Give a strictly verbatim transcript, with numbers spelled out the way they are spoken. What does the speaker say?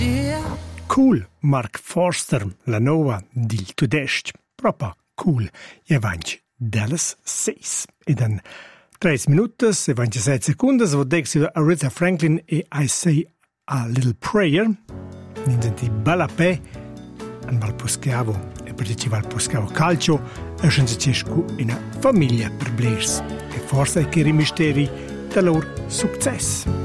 Cool, Mark Forster, la nova dil tudest, proprio cool, e avanti Dallas seis. E dan tres minutos e ventisette secondes vo dexio Aretha Franklin e I Say a Little Prayer. Ninzenti bella pe, an val poscavo e percici val poscavo calcio, e senza cescu in a famiglia per blers. E forse che i misteri da loro successo.